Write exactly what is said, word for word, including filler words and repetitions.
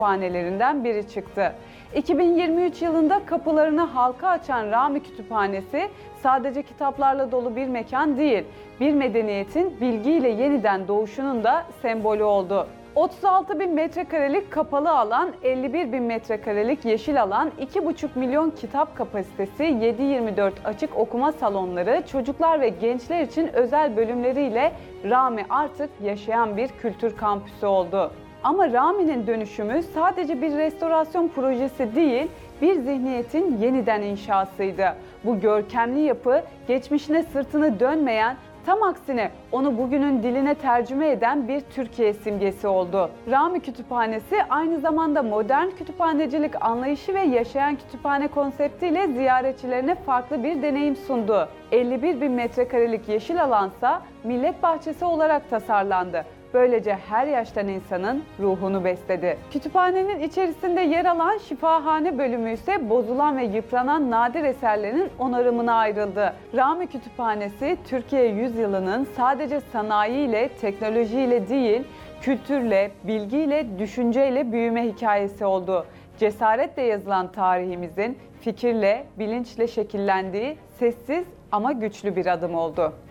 kütüphanelerinden biri çıktı. iki bin yirmi üç yılında kapılarını halka açan Rami Kütüphanesi sadece kitaplarla dolu bir mekan değil, bir medeniyetin bilgiyle yeniden doğuşunun da sembolü oldu. otuz altı bin metrekarelik kapalı alan, elli bir bin metrekarelik yeşil alan, iki buçuk milyon kitap kapasitesi, yedi yirmi dört açık okuma salonları, çocuklar ve gençler için özel bölümleriyle Rami artık yaşayan bir kültür kampüsü oldu. Ama Rami'nin dönüşümü sadece bir restorasyon projesi değil, bir zihniyetin yeniden inşasıydı. Bu görkemli yapı geçmişine sırtını dönmeyen, tam aksine onu bugünün diline tercüme eden bir Türkiye simgesi oldu. Rami Kütüphanesi aynı zamanda modern kütüphanecilik anlayışı ve yaşayan kütüphane konseptiyle ziyaretçilerine farklı bir deneyim sundu. elli bir bin metrekarelik yeşil alansa millet bahçesi olarak tasarlandı. Böylece her yaştan insanın ruhunu besledi. Kütüphanenin içerisinde yer alan şifahane bölümü ise bozulan ve yıpranan nadir eserlerin onarımına ayrıldı. Rami Kütüphanesi, Türkiye yüzyılının sadece sanayiyle, teknolojiyle değil, kültürle, bilgiyle, düşünceyle büyüme hikayesi oldu. Cesaretle yazılan tarihimizin fikirle, bilinçle şekillendiği sessiz ama güçlü bir adım oldu.